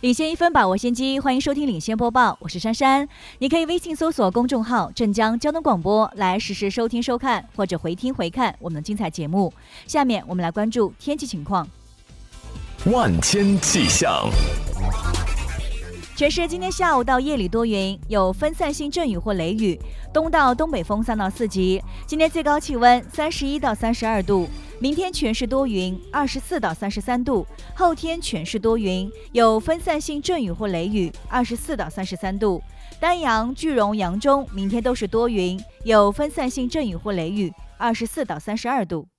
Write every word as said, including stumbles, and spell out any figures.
领先一分，把握先机，欢迎收听领先播报，我是珊珊。你可以微信搜索公众号镇江交通广播来实时收听收看，或者回听回看我们的精彩节目。下面我们来关注天气情况。 万千气象。 全市今天下午到夜里多云，有分散性阵雨或雷雨，东到东北风三到四级。今天最高气温三十一到三十二度，明天全市多云，二十四到三十三度。后天全市多云，有分散性阵雨或雷雨，二十四到三十三度。丹阳、句容、扬中明天都是多云，有分散性阵雨或雷雨，二十四到三十二度。